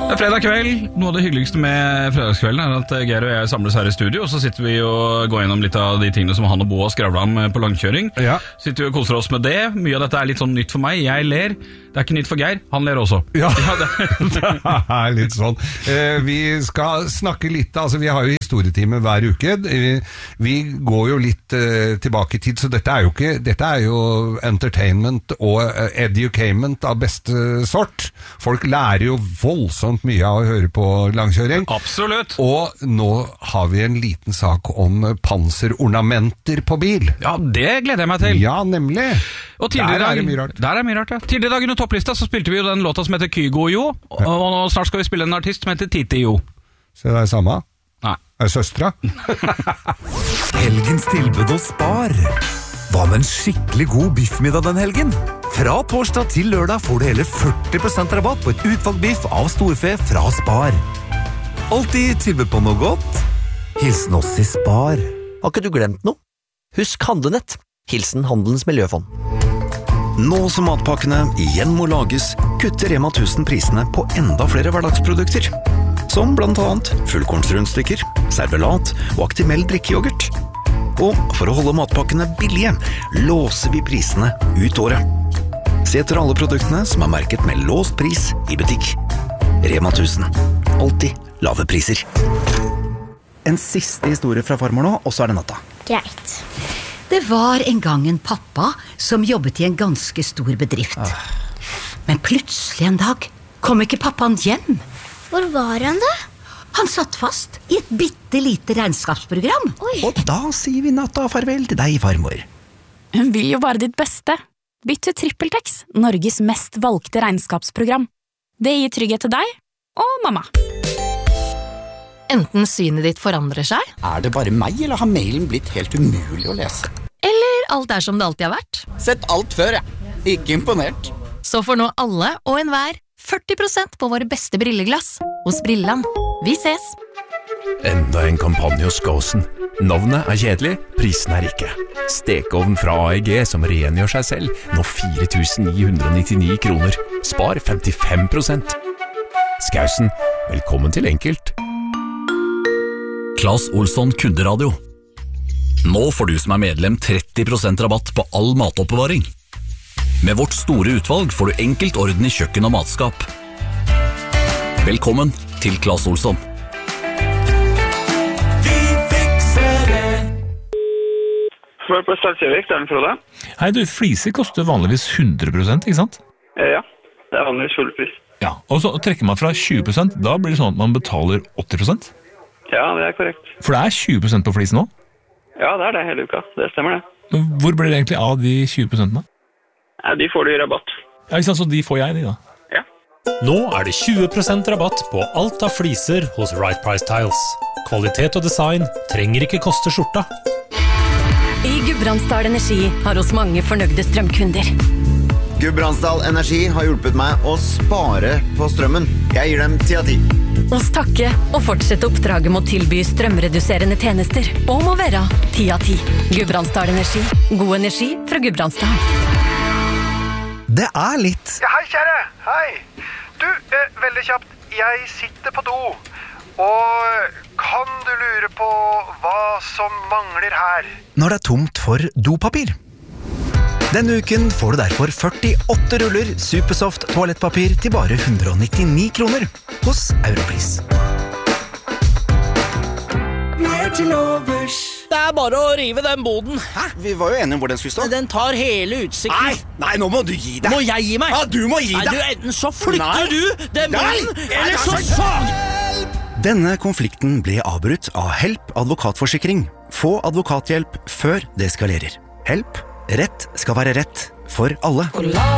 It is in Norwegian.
Det er fredag kveld. Noe av det hyggeligste med fredagskvelden at Geir og jeg samles her i studio, og så sitter vi og går gjennom litt av de tingene som han og Bo har skravlet om på langkjøring. Ja. Sitter vi og koser oss med det. Mye av dette er litt sånn nytt for meg. Jeg ler. Det er ikke nytt for Geir. Han ler også. Ja, det er litt sånn. Vi skal snakke litt, altså vi har jo historietime hver uke. Vi går jo litt tilbake i tid, så dette er jo entertainment og educament av beste sort. Folk lærer jo voldsomt mye av å høre på langkjøring. Absolutt. Og nå har vi en liten sak om panserornamenter på bil. Ja, det gleder jeg meg til. Ja, nemlig. Og der er det mye rart. Der er mye rart, ja. Tidligere i dag under topplista så spilte vi jo den låta som heter Kygo Jo, og nå snart skal vi spille en artist som heter Titi Jo. Så det er samme? Nei. Er det søstra? Helgens tilbud hos Spar. Hva med en skikkelig god biffmiddag den helgen? Fra torsdag til lørdag får du hele 40% rabatt på et utvalgt biff av storfe fra Spar. Alltid tilbud på noe godt. Hilsen oss i Spar. Har ikke du glemt noe? Husk Handlenett. Hilsen Handelens Miljøfond. Nå som matpakkene igjen må lages, kutter Rema 1000 prisene på enda flere hverdagsprodukter. Som blant annet fullkornsrundstykker, servelat og Actimel drikkejoghurt. Og for å holde matpakkene billige, låser vi prisene ut året. Se etter alle produktene som er merket med låst pris i butikk. Rema 1000. Alltid lave priser. En siste historie fra farmor nå, og så er det natta. Greit. Det var en gang en pappa som jobbet i en ganske stor bedrift. Men plutselig en dag kom ikke pappaen hjem. Hvor var han da? Han satt fast i et bittelite regnskapsprogram. Oi. Og da sier vi natta og farvel til deg, farmor. Hun vil jo bare ditt beste. Bytt til TrippelTex, Norges mest valgte regnskapsprogram. Det gir trygghet til deg og mamma. Enten synet ditt forandrer seg, Er det bare meg, eller har mailen blitt helt umulig å lese? eller alt er som det alltid har vært. Sett alt før, jeg. Ikke imponert. Så får nå alle og enhver 40% på våre beste brilleglass hos Brilland. Vi ses! Enda en kampanje hos Gåsen. Navnet er kjedelig, prisen er ikke. Stekeovn fra AEG som rengjør seg selv, nå 4.999 kroner. Spar 55%. Skausen, velkommen til enkelt. Claes Olsson Kunderadio. Nå får du som er medlem 30% rabatt på all matoppbevaring. Med vårt store utvalg får du enkelt orden i kjøkken og matskap. Velkommen til Claes Olsson. Vi fikser det. Spør på Starkjøvik, det er den Frode. Hei du, fliser koster vanligvis 100%, ikke sant? Ja, det er vanligvis fullpris. Ja, og så trekker man fra 20%, da blir det sånn at man betaler 80%? Ja, det er korrekt. For det er 20% på flisen nå? Ja, det er det hele uka. Det stemmer det. Men hvor blir det egentlig av de 20%? Ja, de får du i rabatt. Ja, ikke sant, så de får jeg, de da? Ja. Nå er det 20% rabatt på alt av fliser hos Right Price Tiles. Kvalitet og design trenger ikke koste skjorta. I Gudbrandsdal Energi har oss mange fornøyde strømkunder. Gudbrandsdal Energi har hjulpet meg å spare på strømmen. Jeg gir dem 10 av 10. Hos takke og fortsette oppdraget med å tilby strømreduserende tjenester og må være 10 av 10. Gudbrandsdal Energi. God energi fra Gudbrandsdal. Det er litt... Ja, hei kjære, hei. Du, veldig kjapt, jeg sitter på do. Og kan du lure på hva som mangler her? Når det er tomt for dopapir. Denne uken får du derfor 48 ruller Supersoft toalettpapir til bare 199 kroner hos Europris. Mer til overs. Det er bare å rive den boden. Hæ? Vi var jo enige om hvor den skulle stå. Den tar hele utsikten. Nei, nå må du gi deg. Må jeg gi meg? Ja, du må gi deg. Nei, du, enten så flytter du den boden, eller så Hjelp! Denne konflikten ble avbrutt av Help advokatforsikring. Få advokathjelp før det eskalerer. Help, rett skal være rett for alle.